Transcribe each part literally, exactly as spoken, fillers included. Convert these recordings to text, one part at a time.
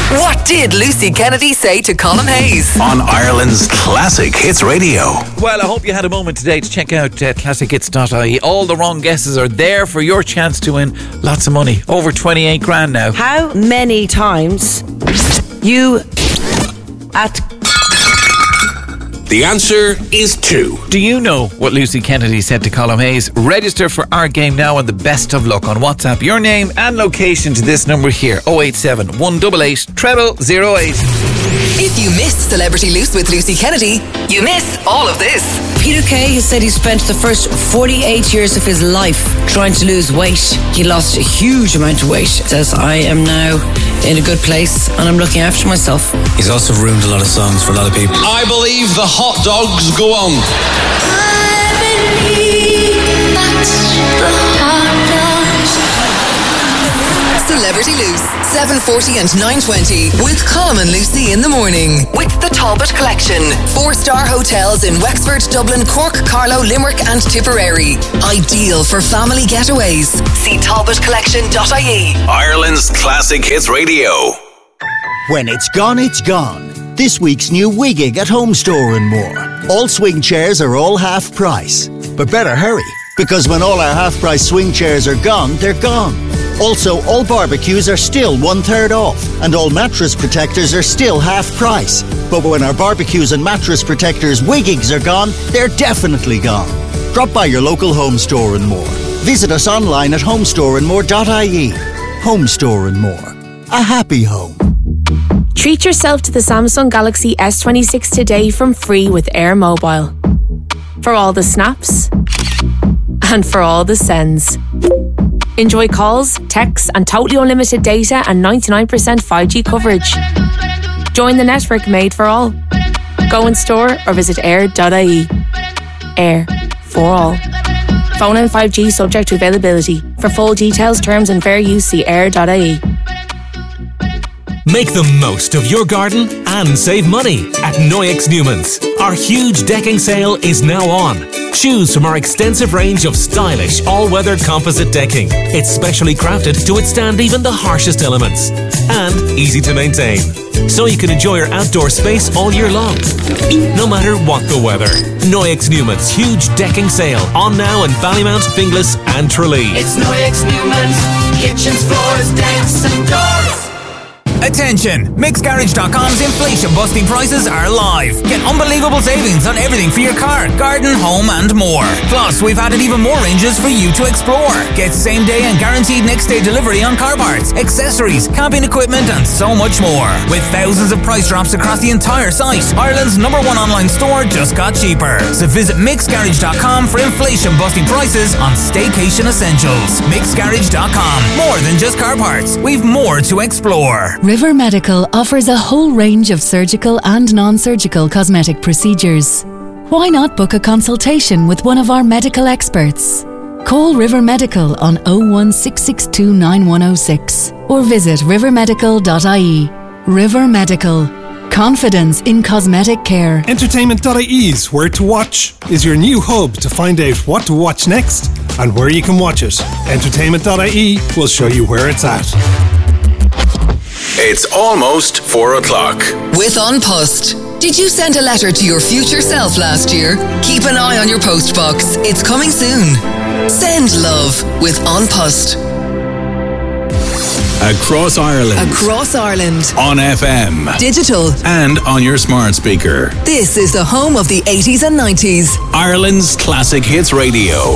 What did Lucy Kennedy say to Colin Hayes? On Ireland's Classic Hits Radio. Well, I hope you had a moment today to check out uh, classic hits dot I E. All the wrong guesses are there for your chance to win lots of money. Over twenty-eight grand now. How many times you at... The answer is two. Do you know what Lucy Kennedy said to Colin Hayes? Register for our game now and the best of luck on WhatsApp. Your name and location to this number here, oh eight seven, one eight eight, zero zero zero eight. If you missed Celebrity Loose with Lucy Kennedy, you miss all of this. Peter Kay has said he spent the first forty-eight years of his life trying to lose weight. He lost a huge amount of weight. Says, I am now in a good place and I'm looking after myself. He's also ruined a lot of songs for a lot of people. I believe the hot dogs go on. I believe that's the hot dogs. Celebrity Loose, seven forty and nine twenty with Colin and Lucy in the morning. With the Talbot Collection, four-star hotels in Wexford, Dublin, Cork, Carlow, Limerick and Tipperary. Ideal for family getaways. See talbot collection dot I E. Ireland's Classic Hits Radio. When it's gone, it's gone. This week's new Wiggig at Home Store and More. All swing chairs are all half price. But better hurry, because when all our half price swing chairs are gone, they're gone. Also, all barbecues are still one third off, and all mattress protectors are still half price. But when our barbecues and mattress protectors Wiggigs are gone, they're definitely gone. Drop by your local Home Store and More. Visit us online at home store and more dot I E. Home Store and More. A happy home. Treat yourself to the Samsung Galaxy S twenty-six today from free with Air Mobile. For all the snaps and for all the sends. Enjoy calls, texts and totally unlimited data and ninety-nine percent five G coverage. Join the network made for all. Go in store or visit air dot I E. Air for all. Phone and five G subject to availability. For full details, terms and fair use, see air dot I E. Make the most of your garden and save money at Noyex Newman's. Our huge decking sale is now on. Choose from our extensive range of stylish all-weather composite decking. It's specially crafted to withstand even the harshest elements. And easy to maintain. So you can enjoy your outdoor space all year long. No matter what the weather. Noyex Newman's huge decking sale on now in Ballymount, Finglas and Tralee. It's Noyex Newman's. Kitchens, floors, decks and doors. Attention! Mix Garage dot com's inflation busting prices are live. Get unbelievable savings on everything for your car, garden, home and more. Plus, we've added even more ranges for you to explore. Get same day and guaranteed next day delivery on car parts, accessories, camping equipment and so much more. With thousands of price drops across the entire site, Ireland's number one online store just got cheaper. So visit Mix Garage dot com for inflation busting prices on staycation essentials. Mix Garage dot com. More than just car parts. We've more to explore. River Medical offers a whole range of surgical and non-surgical cosmetic procedures. Why not book a consultation with one of our medical experts? Call River Medical on oh one six six two nine one oh six or visit river medical dot I E. River Medical. Confidence in cosmetic care. Entertainment dot I E's Where to Watch is your new hub to find out what to watch next and where you can watch it. Entertainment dot I E will show you where it's at. It's almost four o'clock. With An Post. Did you send a letter to your future self last year? Keep an eye on your post box. It's coming soon. Send love with An Post. Across Ireland. Across Ireland. On F M. Digital. And on your smart speaker. This is the home of the eighties and nineties. Ireland's Classic Hits Radio.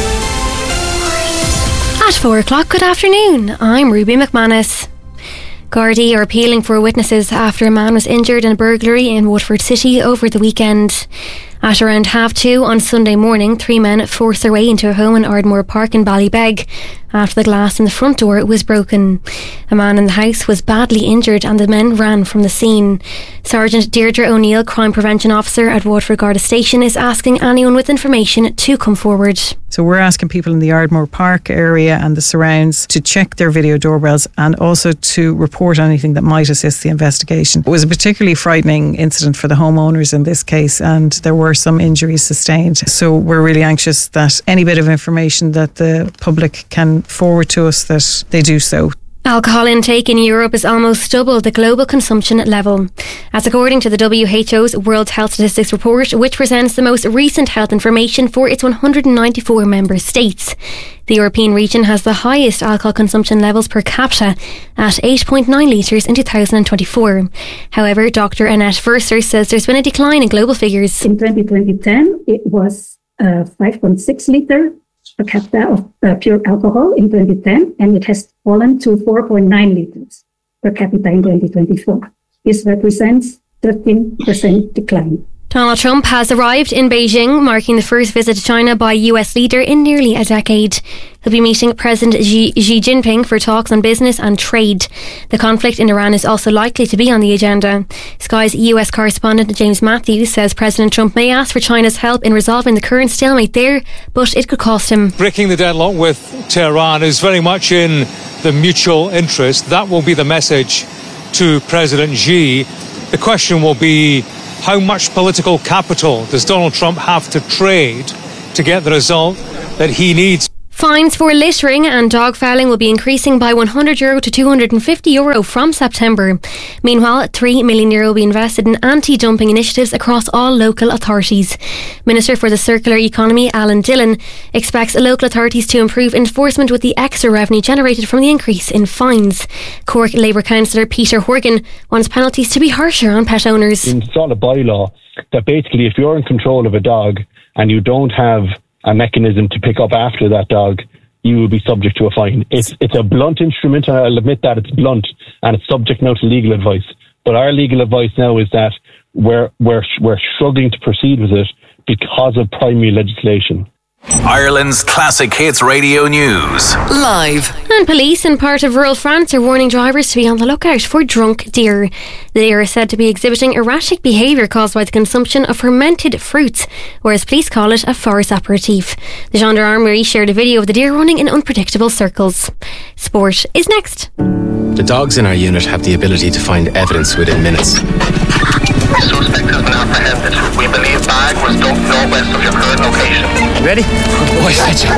At four o'clock, good afternoon. I'm Ruby McManus. Gardaí are appealing for witnesses after a man was injured in a burglary in Waterford City over the weekend. At around half two on Sunday morning, three men forced their way into a home in Ardmore Park in Ballybeg after the glass in the front door was broken. A man in the house was badly injured and the men ran from the scene. Sergeant Deirdre O'Neill, Crime Prevention Officer at Waterford Garda Station, is asking anyone with information to come forward. So we're asking people in the Ardmore Park area and the surrounds to check their video doorbells and also to report anything that might assist the investigation. It was a particularly frightening incident for the homeowners in this case, and there were some injuries sustained. So we're really anxious that any bit of information that the public can forward to us, that they do so. Alcohol intake in Europe is almost double the global consumption level. As according to the W H O's World Health Statistics Report, which presents the most recent health information for its one hundred ninety-four member states. The European region has the highest alcohol consumption levels per capita at eight point nine litres in two thousand twenty-four. However, Doctor Annette Verster says there's been a decline in global figures. In twenty ten, it was uh, five point six litres per capita of uh, pure alcohol in twenty ten, and it has fallen to four point nine litres per capita in twenty twenty-four. This represents thirteen percent decline. Donald Trump has arrived in Beijing, marking the first visit to China by a U S leader in nearly a decade. He'll be meeting President Xi, Xi Jinping for talks on business and trade. The conflict in Iran is also likely to be on the agenda. Sky's U S correspondent James Matthews says President Trump may ask for China's help in resolving the current stalemate there, but it could cost him. Breaking the deadlock with Tehran is very much in the mutual interest. That will be the message to President Xi. The question will be, how much political capital does Donald Trump have to trade to get the result that he needs? Fines for littering and dog fouling will be increasing by one hundred euro to two hundred fifty euro from September. Meanwhile, three million euro will be invested in anti-dumping initiatives across all local authorities. Minister for the Circular Economy, Alan Dillon, expects local authorities to improve enforcement with the extra revenue generated from the increase in fines. Cork Labour Councillor Peter Horgan wants penalties to be harsher on pet owners. Install a bylaw that basically if you're in control of a dog and you don't have a mechanism to pick up after that dog, you will be subject to a fine. It's it's a blunt instrument, and I'll admit that it's blunt, and it's subject now to legal advice. But our legal advice now is that we're we're we're struggling to proceed with it because of primary legislation. Ireland's Classic Hits Radio News. Live. And police in part of rural France are warning drivers to be on the lookout for drunk deer. The deer are said to be exhibiting erratic behaviour caused by the consumption of fermented fruits, or as police call it, a forest aperitif. The gendarmerie shared a video of the deer running in unpredictable circles. Sport is next. The dogs in our unit have the ability to find evidence within minutes. The suspect has been apprehended. We believe bag was dumped northwest of your current location. Ready? Good boy, Fetcher.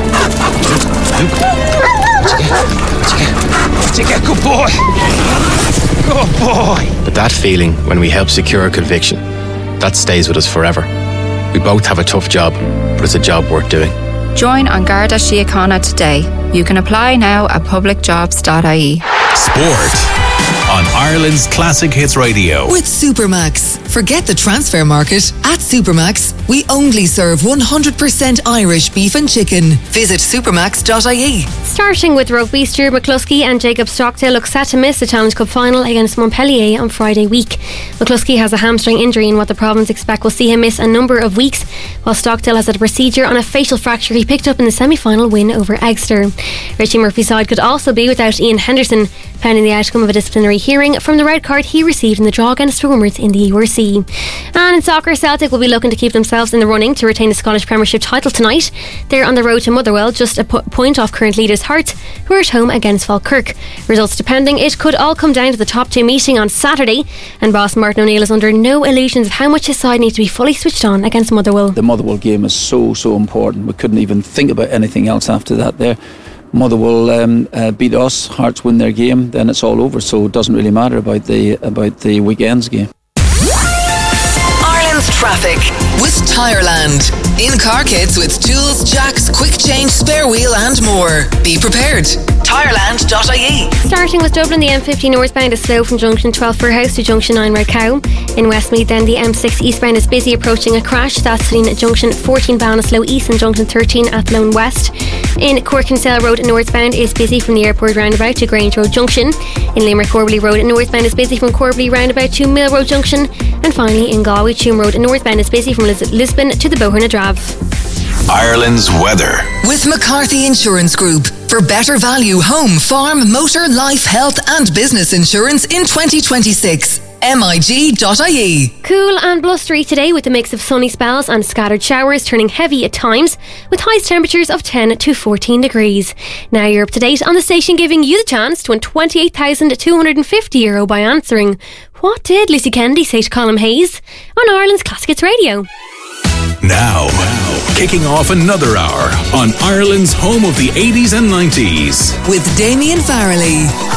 Take it, good boy. Good boy. But that feeling when we help secure a conviction, that stays with us forever. We both have a tough job, but it's a job worth doing. Join An Garda Síochána today. You can apply now at public jobs dot I E. Sport on Ireland's Classic Hits Radio. With Supermax. Forget the transfer market. At Supermax, we only serve one hundred percent Irish beef and chicken. Visit supermax dot I E. Starting with rugby, Stuart McCluskey and Jacob Stockdale look set to miss the Challenge Cup final against Montpellier on Friday week. McCluskey has a hamstring injury and what the province expect will see him miss a number of weeks, while Stockdale has had a procedure on a facial fracture he picked up in the semi-final win over Exeter. Richie Murphy's side could also be without Ian Henderson, pending the outcome of a disciplinary hearing from the red card he received in the draw against Stormers in the U R C. And in soccer, Celtic will be looking to keep themselves in the running to retain the Scottish Premiership title tonight. They're on the road to Motherwell, just a po- point off current leaders Hearts, who are at home against Falkirk. Results depending, it could all come down to the top two meeting on Saturday, and boss Martin O'Neill is under no illusions of how much his side needs to be fully switched on against Motherwell. The Motherwell game is so so important. We couldn't even think about anything else after that there. Motherwell um, uh, beat us, Hearts win their game, then it's all over, so it doesn't really matter about the about the weekend's game. Ireland's traffic with Tireland. In-car kits with tools, jacks, quick change, spare wheel and more. Be prepared. Tireland dot I E. Starting with Dublin, the M fifty northbound is slow from junction twelve Fairhouse to junction nine Redcow. In Westmeath then the M six eastbound is busy approaching a crash. That's seen at junction fourteen Ballinasloe East and junction thirteen Athlone West. In Cork Kinsale Road northbound is busy from the airport roundabout to Grange Road Junction. In Limerick, Corbally Road northbound is busy from Corbally roundabout to Mill Road Junction. And finally in Galway, Tuam Road northbound is busy from Lis- Lisbon to the Boherne Drave. Ireland's weather. With McCarthy Insurance Group. For better value home, farm, motor, life, health and business insurance in twenty twenty-six. M I G dot I E. Cool and blustery today with a mix of sunny spells and scattered showers turning heavy at times, with highest temperatures of ten to fourteen degrees. Now you're up to date on the station, giving you the chance to win twenty-eight thousand two hundred fifty euro by answering what did Lucy Kennedy say to Colm Hayes on Ireland's Classic Hits Radio. Now, now, kicking off another hour on Ireland's home of the eighties and nineties. With Damien Farrelly.